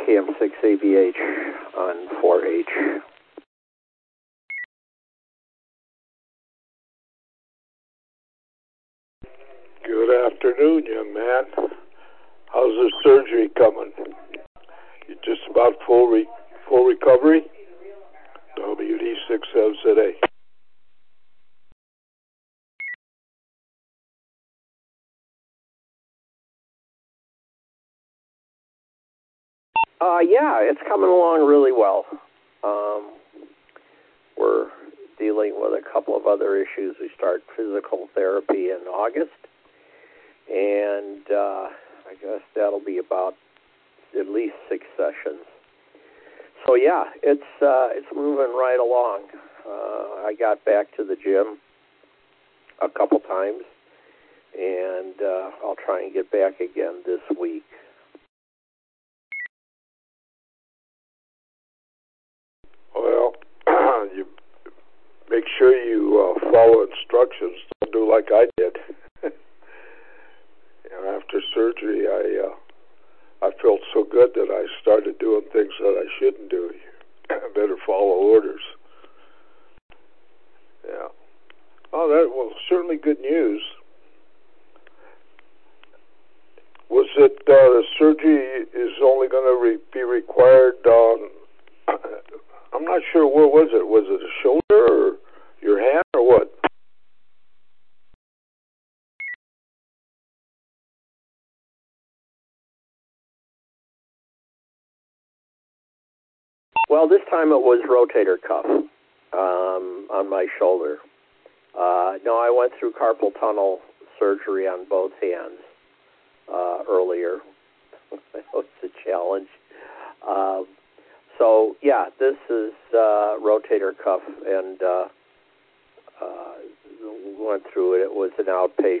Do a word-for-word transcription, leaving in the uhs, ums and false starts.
K M six A B H on four H. Good afternoon, young man. How's the surgery coming? You just about full re- full recovery? W D six says today. Uh, yeah, it's coming along really well. Um, we're dealing with a couple of other issues. We start physical therapy in August, and uh, I guess that'll be about at least six sessions. So yeah, it's uh, it's moving right along. Uh, I got back to the gym a couple times, and uh, I'll try and get back again this week. Well, you make sure you uh, follow instructions. Don't do like I did. You know, after surgery, I uh, I felt so good that I started doing things that I shouldn't do. I better follow orders. Yeah. Oh, that well, certainly good news. Was it uh, the surgery is only going to re- be required on? I'm not sure. What was it? Was it a shoulder or your hand or what? Well, this time it was rotator cuff um, on my shoulder. Uh, no, I went through carpal tunnel surgery on both hands uh, earlier. It was a challenge. Um, so, yeah, this is uh, rotator cuff, and uh, uh, went through it. It was an outpatient.